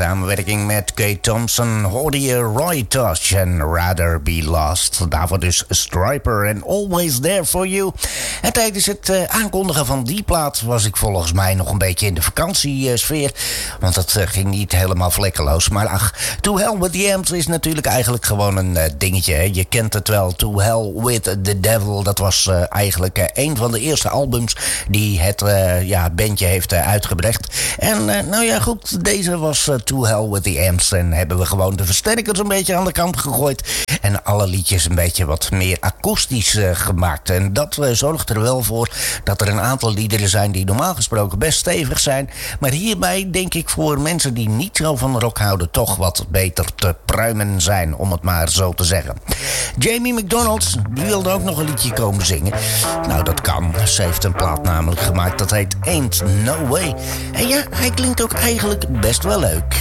samenwerking met Kate Thompson hoorde je Roy Tosh en Rather Be Lost. Daarvoor dus Striper en Always There For You. En tijdens het aankondigen van die plaat was ik volgens mij nog een beetje in de vakantiesfeer. Want dat ging niet helemaal vlekkeloos. Maar ach, To Hell With The Amps is natuurlijk eigenlijk gewoon een dingetje. Hè? Je kent het wel, To Hell With The Devil. Dat was eigenlijk een van de eerste albums die het bandje heeft uitgebracht. En nou ja, goed, deze was To Hell With The Amps. En hebben we gewoon de versterkers een beetje aan de kant gegooid. En alle liedjes een beetje wat meer akoestisch gemaakt. En dat zorgt er wel voor dat er een aantal liederen zijn die normaal gesproken best stevig zijn. Maar hierbij denk ik voor mensen die niet zo van rock houden toch wat beter te pruimen zijn, om het maar zo te zeggen. Jamie McDonald, die wilde ook nog een liedje komen zingen. Nou, dat kan. Ze heeft een plaat namelijk gemaakt dat heet Ain't No Way. En ja, hij klinkt ook eigenlijk best wel leuk.